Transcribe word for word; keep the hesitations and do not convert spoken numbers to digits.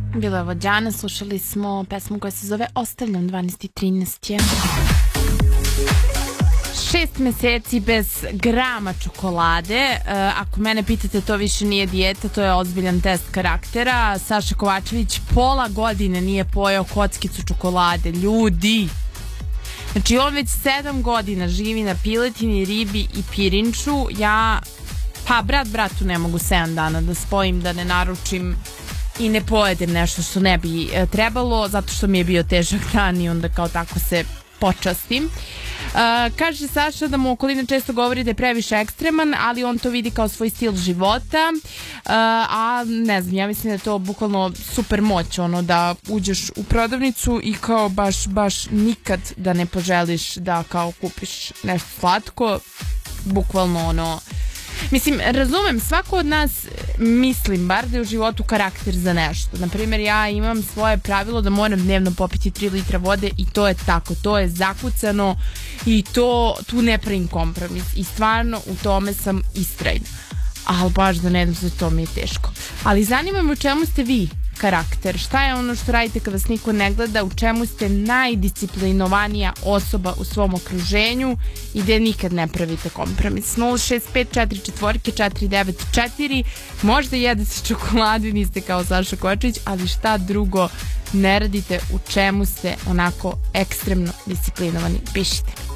Bila je Vodjana, slušali smo pesmu koja se zove Ostavljam dvanaest i trinaest je. Šest meseci bez grama čokolade. Ako mene pitate, to više nije dijeta, to je ozbiljan test karaktera. Saša Kovačević pola godine nije pojeo kockicu čokolade. Ljudi! Znači, on već sedam godina živi na piletini, ribi i pirinču. Ja, pa brat bratu ne mogu sedam dana da spojim, da ne naručim i ne pojedem nešto što ne bi trebalo, zato što mi je bio težak dan i onda kao tako se počastim. Uh, kaže Saša da mu okolina često govori da je previše ekstreman, ali on to vidi kao svoj stil života, uh, a ne znam, ja mislim da je to bukvalno super moć, ono da uđeš u prodavnicu i kao baš, baš nikad da ne poželiš da kao kupiš nešto slatko, bukvalno ono. Mislim, razumem, svako od nas, mislim bar da je u životu karakter za nešto. Naprimjer, ja imam svoje pravilo da moram dnevno popiti tri litra vode i to je tako, to je zakucano i to, tu ne pravim kompromis i stvarno u tome sam istrajna. Ali baš da ne znam, to mi je teško. Ali zanima me u čemu ste vi karakter, šta je ono što radite kad vas niko ne gleda, u čemu ste najdisciplinovanija osoba u svom okruženju i gde nikad ne pravite kompromis. Nula šest pet četiri četiri četiri devet četiri. Možda jedete čokoladu i niste kao Saša Kovačević, ali šta drugo ne radite, u čemu ste onako ekstremno disciplinovani, pišite.